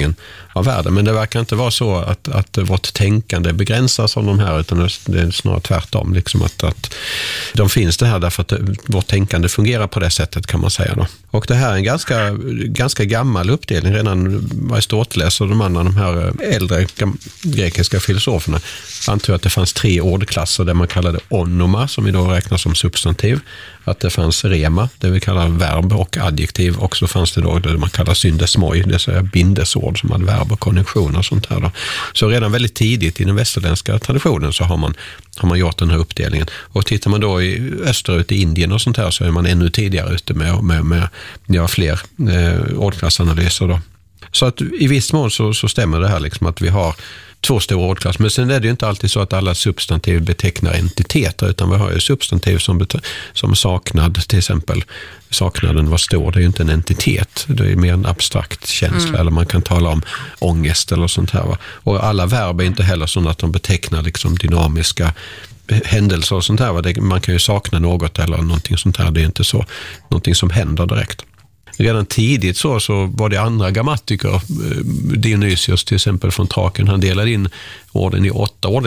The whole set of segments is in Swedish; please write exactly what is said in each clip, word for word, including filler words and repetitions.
uppdelningen av världen. Men det verkar inte vara så att, att vårt tänkande begränsas av de här, utan det är snarare tvärtom. Liksom att, att de finns det här därför att vårt tänkande fungerar på det sättet, kan man säga då. Och det här är en ganska, ganska gammal uppdelning. Redan Aristoteles och de andra, de här äldre grekiska filosoferna antog att det fanns tre ordklasser där man kallade onoma, som idag räknas som substantiv. Att det fanns rema, det vi kallar verb, och adjektiv. Och så fanns det då det man kallar syndesmoi, det vill säga bindesord som hade verb och konjunktion och sånt här då. Så redan väldigt tidigt i den västerländska traditionen så har man, har man gjort den här uppdelningen. Och tittar man då i österut i Indien och sånt här, så är man ännu tidigare ute med, med, med ja, fler eh, ordklassanalyser då. Så att i viss mån så, så stämmer det här liksom att vi har två stora ordklasser. Men sen är det ju inte alltid så att alla substantiv betecknar entiteter, utan vi har ju substantiv som, bet- som saknad, till exempel. Saknaden var stor, det är ju inte en entitet. Det är mer en abstrakt känsla, mm. eller man kan tala om ångest eller sånt här. Va? Och alla verb är inte heller så att de betecknar liksom dynamiska händelser och sånt här. Va? Det, man kan ju sakna något eller någonting sånt här. Det är inte så någonting som händer direkt. Redan tidigt så, så var det andra grammatiker, Dionysios till exempel från Thrakien, han delade in orden i åtta, ord,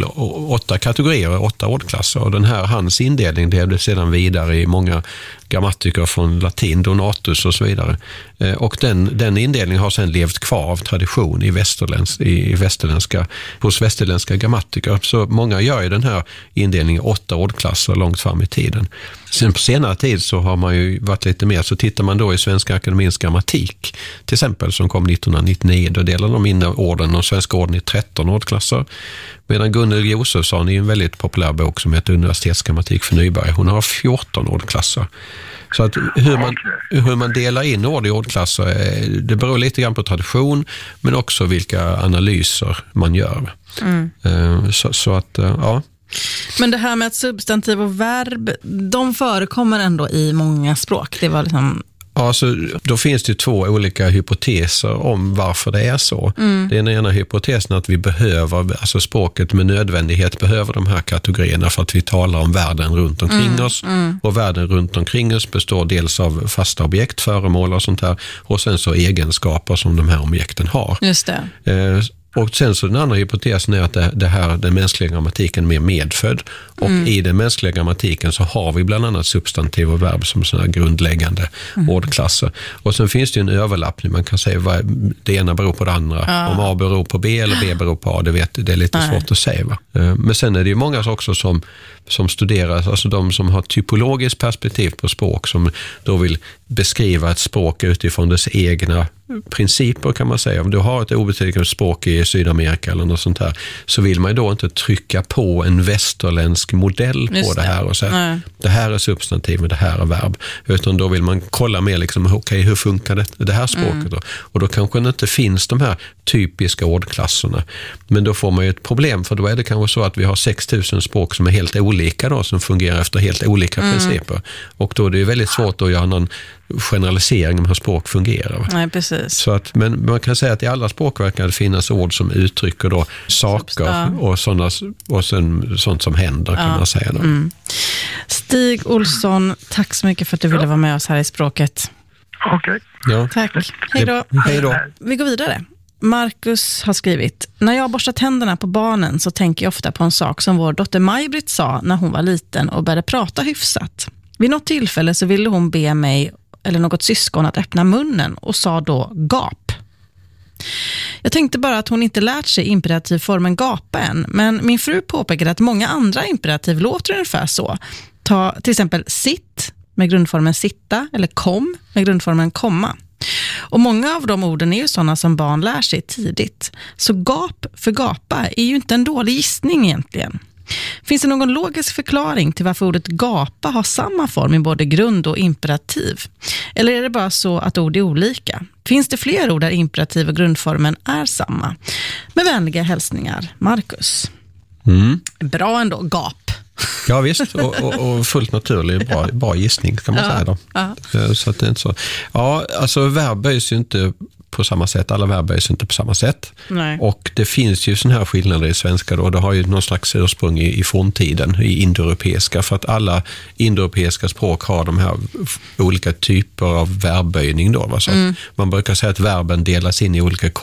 åtta kategorier, åtta ordklasser, och den här hans indelning levde sedan vidare i många grammatiker från latin, Donatus och så vidare. Och den, den indelningen har sedan levt kvar av tradition i, västerländsk, i västerländska, hos västerländska grammatiker. Så många gör ju den här indelningen i åtta ordklasser långt fram i tiden. Sen på senare tid så har man ju varit lite mer, så tittar man då i Svenska Akademiens grammatik till exempel, som kom nittonhundranittionio, då delar de in orden och svenska orden i tretton ordklasser. Medan Gunnel Josefsson i en väldigt populär bok som heter Universitetsgrammatik för Nyberg, hon har fjorton ordklasser. Så att hur man, hur man delar in ord i ordklasser, det beror lite grann på tradition, men också vilka analyser man gör. Mm. Så, så att, ja. Men det här med att substantiv och verb, de förekommer ändå i många språk. Det var liksom... Ja, så då finns det ju två olika hypoteser om varför det är så. Mm. Det är den ena hypotesen att vi behöver, alltså språket med nödvändighet behöver de här kategorierna för att vi talar om världen runt omkring mm. oss. Mm. Och världen runt omkring oss består dels av fasta objekt, föremål och sånt här, och sen så egenskaper som de här objekten har. Just det. Eh, Och sen så den andra hypotesen är att det, det här, den mänskliga grammatiken är mer medfödd. Och mm. i den mänskliga grammatiken så har vi bland annat substantiv och verb som sådana grundläggande mm. ordklasser. Och sen finns det en överlappning. Man kan säga vad det ena beror på det andra. Ja. Om A beror på B eller B beror på A, det, vet, det är lite Nej. svårt att säga. Va? Men sen är det ju många också som, som studerar, alltså de som har typologiskt perspektiv på språk, som då vill beskriva ett språk utifrån dess egna principer, kan man säga. Om du har ett obetydligt språk i Sydamerika eller något sånt här, så vill man ju då inte trycka på en västerländsk modell på Just det här och säga Nej. det här är substantiv och det här är verb, utan då vill man kolla mer liksom, okej, okay, hur funkar det, det här språket mm. då? Och då kanske det inte finns de här typiska ordklasserna, men då får man ju ett problem, för då är det kanske så att vi har sex tusen språk som är helt olika då, som fungerar efter helt olika mm. principer, och då är det ju väldigt svårt att göra någon generalisering om hur språk fungerar. Nej, precis. Så att, men man kan säga att i alla språk verkar det finnas ord som uttrycker då saker ja. och, sådana, och sen, sånt som händer, ja. kan man säga. Då. Mm. Stig Olsson, tack så mycket för att du ville vara med oss här i Språket. Okej. Okay. Ja. Tack. Hej då. Hej då. Vi går vidare. Marcus har skrivit: när jag borstar tänderna på barnen så tänker jag ofta på en sak som vår dotter Maj-Britt sa när hon var liten och började prata hyfsat. Vid något tillfälle så ville hon be mig eller något syskon att öppna munnen och sa då gap. Jag tänkte bara att hon inte lärt sig imperativformen gapa än, men min fru påpekade att många andra imperativ låter ungefär så. Ta till exempel sitt med grundformen sitta eller kom med grundformen komma. Och många av de orden är ju sådana som barn lär sig tidigt. Så gap för gapa är ju inte en dålig gissning egentligen. Finns det någon logisk förklaring till varför ordet gapa har samma form i både grund och imperativ? Eller är det bara så att ord är olika? Finns det fler ord där imperativ och grundformen är samma? Med vänliga hälsningar, Marcus. Mm. Bra ändå, gap. Ja visst, och, och, och fullt naturlig bra, bra gissning kan man ja, säga då. Ja. Så att det är inte så. Ja, alltså verb böjs ju inte på samma sätt. Alla verb böjs inte på samma sätt. Nej. Och det finns ju såna här skillnader i svenska då. Det har ju någon slags ursprung i, i forntiden, i indoeuropeiska, för att alla indoeuropeiska språk har de här olika typer av verbböjning då. Va? Så mm. man brukar säga att verben delas in i olika